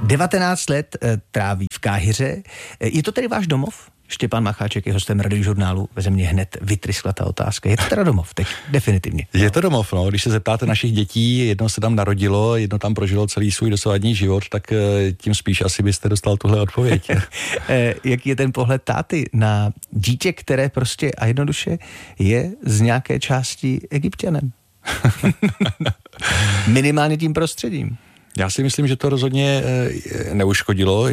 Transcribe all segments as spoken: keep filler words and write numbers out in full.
devatenáct let tráví v Káhiře. Je to tedy váš domov? Štěpán Macháček je hostem Radiožurnálu. Ve mě hned vytryskla ta otázka. Je to teda domov teď? Definitivně. Je to domov, no. Když se zeptáte našich dětí, jedno se tam narodilo, jedno tam prožilo celý svůj dosavadní život, tak tím spíš asi byste dostal tuhle odpověď. Jaký je ten pohled táty na dítě, které prostě a jednoduše je z nějaké části Egypťanem? Minimálně tím prostředím. Já si myslím, že to rozhodně neuškodilo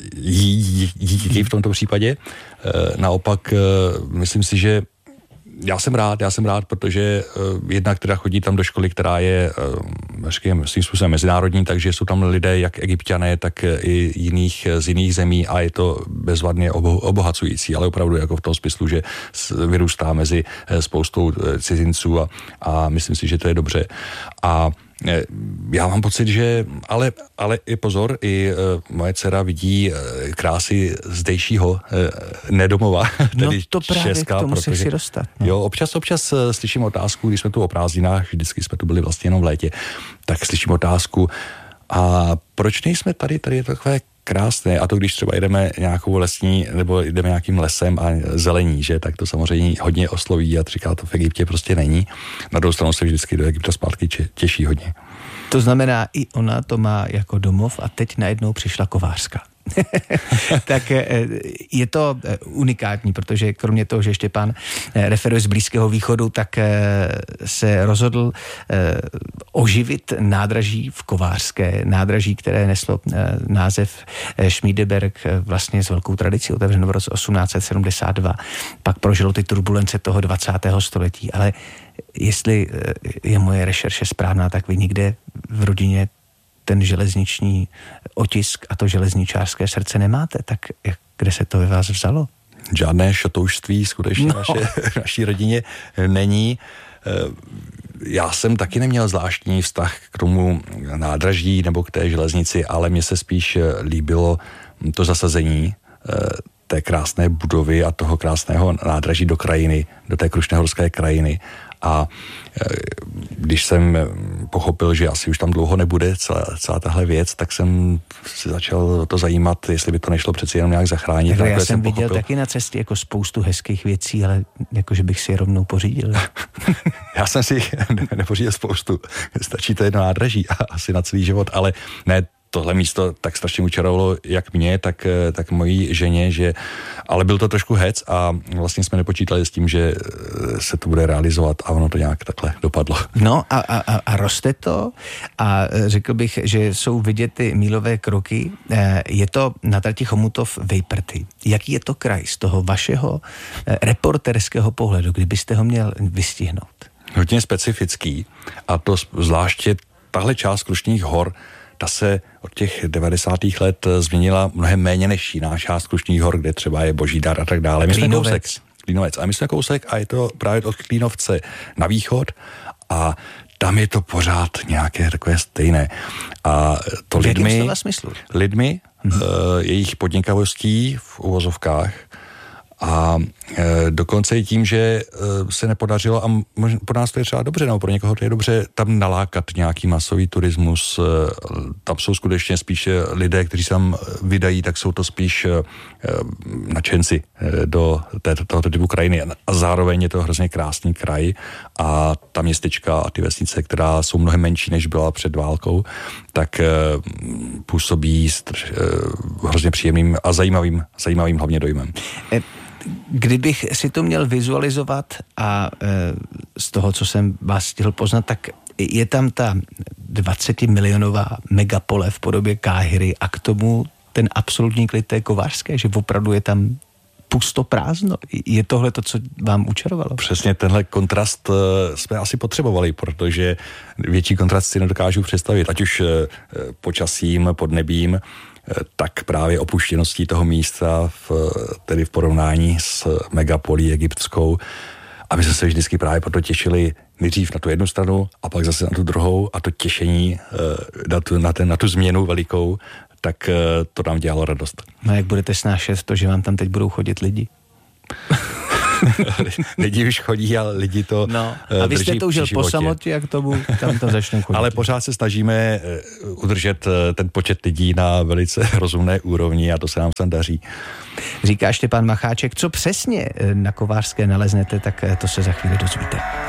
jí v tomto případě. Naopak myslím si, že já jsem rád, já jsem rád, protože jedna, která chodí tam do školy, která je, řekněme, svým způsobem mezinárodní, takže jsou tam lidé jak Egypťané, tak i jiných, z jiných zemí a je to bezvadně obohacující, ale opravdu jako v tom smyslu, že vyrůstá mezi spoustou cizinců a, a myslím si, že to je dobře. A já mám pocit, že, ale, ale i pozor, i uh, moje dcera vidí uh, krásy zdejšího uh, nedomova, tedy no to právě Česka, k tomu protože, se si dostat. No. Jo, občas, občas uh, slyším otázku, když jsme tu o prázdninách, vždycky jsme tu byli vlastně jenom v létě, tak slyším otázku, a proč nejsme tady, tady je to takové krásné, a to když třeba jdeme nějakou lesní, nebo jdeme nějakým lesem a zelení, že, tak to samozřejmě hodně osloví a říká, to v Egyptě prostě není. Na druhou stranu se vždycky do Egypta zpátky těší hodně. To znamená, i ona to má jako domov a teď najednou přišla kovářka. Tak je to unikátní, protože kromě toho, že Štěpán referuje z Blízkého východu, tak se rozhodl oživit nádraží v Kovářské. Nádraží, které neslo název Schmiedeberg, vlastně s velkou tradicí, otevřeno v roce osmnáct set sedmdesát dva. Pak prožilo ty turbulence toho dvacátého století, ale jestli je moje rešerše správná, tak vy nikde v rodině ten železniční otisk a to železničářské srdce nemáte, tak jak, kde se to ve vás vzalo? Žádné šatoušství skutečně no. naše, naší rodině není. Já jsem taky neměl zvláštní vztah k tomu nádraží nebo k té železnici, ale mně se spíš líbilo to zasazení té krásné budovy a toho krásného nádraží do krajiny, do té krušnohorské krajiny. A když jsem pochopil, že asi už tam dlouho nebude celá, celá tahle věc, tak jsem si začal to zajímat, jestli by to nešlo přeci jenom nějak zachránit. Tak já jsem, jsem viděl pochopil. Taky na cestě jako spoustu hezkých věcí, ale jakože bych si je rovnou pořídil. Já jsem si nepořídil spoustu. Stačí to jedno nádraží asi na celý život, ale ne, tohle místo tak strašně učarovalo jak mě, tak, tak mojí ženě, že, ale byl to trošku hec a vlastně jsme nepočítali s tím, že se to bude realizovat a ono to nějak takhle dopadlo. No a, a, a roste to a řekl bych, že jsou vidět ty mílové kroky. Je to na trati Chomutov-Vejprty. Jaký je to kraj z toho vašeho reporterského pohledu, kdybyste ho měl vystihnout? Hodně specifický a to zvláště tahle část Krušných hor, ta se od těch devadesátých let změnila mnohem méně než jiná část Krušných hor, kde třeba je Božídar a tak dále. My jsme kousek, Klínovec. A my jsme kousek a je to právě od Klínovce na východ a tam je to pořád nějaké takové stejné. A to v lidmi, jakém slova smyslu? lidmi mm-hmm. uh, jejich podnikavostí v uvozovkách a e, dokonce i tím, že e, se nepodařilo, a možná pro nás to je třeba dobře, nebo pro někoho to je dobře, tam nalákat nějaký masový turismus. E, tam jsou skutečně spíš lidé, kteří se tam vydají, tak jsou to spíš e, nadšenci e, do této, tohoto typu krajiny. A zároveň je to hrozně krásný kraj a ta městečka a ty vesnice, která jsou mnohem menší, než byla před válkou, tak e, působí str- e, hrozně příjemným a zajímavým, zajímavým hlavně dojmem. E- Kdybych si to měl vizualizovat a e, z toho, co jsem vás stihl poznat, tak je tam ta dvacetimilionová megapole v podobě Káhiry a k tomu ten absolutní klid té kovářské, že opravdu je tam pusto prázdno. Je tohle to, co vám učarovalo? Přesně tenhle kontrast jsme asi potřebovali, protože větší kontrast si nedokážu představit, ať už počasím, podnebím, tak právě opuštěností toho místa, v, tedy v porovnání s megapolí egyptskou. A my jsme se vždycky právě proto těšili nejdřív na tu jednu stranu a pak zase na tu druhou a to těšení na tu, na ten, na tu změnu velikou, tak to nám dělalo radost. No jak budete snášet to, že vám tam teď budou chodit lidi? lidi už chodí, ale lidi to no. A vy jste toužil po samotě, jak tomu tam to začnou chodit. Ale pořád se snažíme udržet ten počet lidí na velice rozumné úrovni a to se nám tam daří. Říká Štěpán Macháček. Co přesně na Kovářské naleznete, tak to se za chvíli dozvíte.